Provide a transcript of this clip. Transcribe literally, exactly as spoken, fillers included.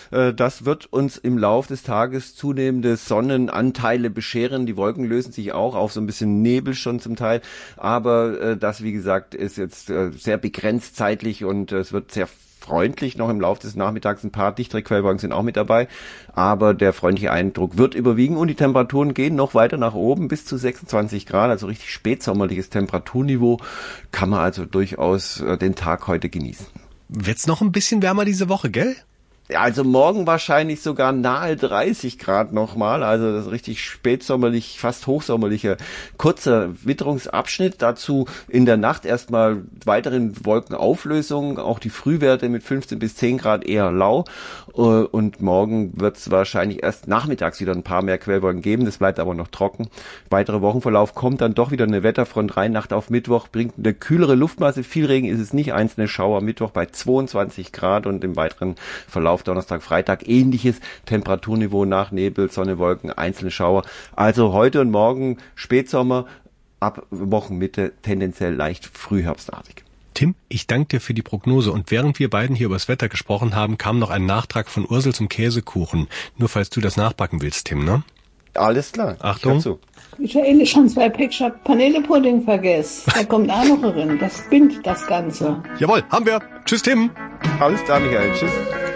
Das wird uns im Laufe des Tages zunehmende Sonnenanteile bescheren. Die Wolken lösen sich auch auf, so ein bisschen Nebel schon zum Teil. Aber das, wie gesagt, ist jetzt sehr begrenzt zeitlich und es wird sehr freundlich noch im Laufe des Nachmittags. Ein paar dichtere Quellwolken sind auch mit dabei, aber der freundliche Eindruck wird überwiegen und die Temperaturen gehen noch weiter nach oben bis zu sechsundzwanzig Grad, also richtig spätsommerliches Temperaturniveau. Kann man also durchaus den Tag heute genießen. Wird's noch ein bisschen wärmer diese Woche, gell? Ja, also morgen wahrscheinlich sogar nahe dreißig Grad nochmal, also das ist richtig spätsommerlich, fast hochsommerlicher, kurzer Witterungsabschnitt. Dazu in der Nacht erstmal weiteren Wolkenauflösungen, auch die Frühwerte mit fünfzehn bis zehn Grad eher lau. Und morgen wird es wahrscheinlich erst nachmittags wieder ein paar mehr Quellwolken geben, das bleibt aber noch trocken. Weiterer Wochenverlauf kommt dann doch wieder eine Wetterfront rein, Nacht auf Mittwoch bringt eine kühlere Luftmasse, viel Regen ist es nicht, einzelne Schauer, Mittwoch bei zweiundzwanzig Grad und im weiteren Verlauf Donnerstag, Freitag ähnliches Temperaturniveau nach Nebel, Sonne, Wolken, einzelne Schauer. Also heute und morgen Spätsommer, ab Wochenmitte tendenziell leicht frühherbstartig. Tim, ich danke dir für die Prognose und während wir beiden hier über das Wetter gesprochen haben, kam noch ein Nachtrag von Ursel zum Käsekuchen. Nur falls du das nachbacken willst, Tim, ne? Alles klar. Achtung. Michael, ich schon zwei Päckchen Vanillepudding vergessen. Da kommt auch noch rein. Das bindet das Ganze. Jawohl, haben wir. Tschüss, Tim. Alles klar, Michael. Tschüss.